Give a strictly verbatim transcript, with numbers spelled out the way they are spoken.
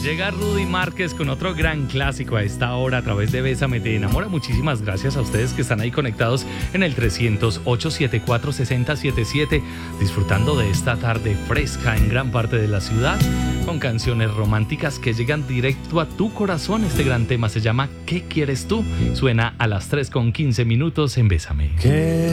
Llega Rudy Márquez con otro gran clásico a esta hora a través de Bésame Te Enamora. Muchísimas gracias a ustedes que están ahí conectados en el trescientos ocho, setenta y cuatro, sesenta setenta y siete, disfrutando de esta tarde fresca en gran parte de la ciudad, con canciones románticas que llegan directo a tu corazón. Este gran tema se llama ¿Qué quieres tú? Suena a las tres con quince minutos en Bésame. ¿Qué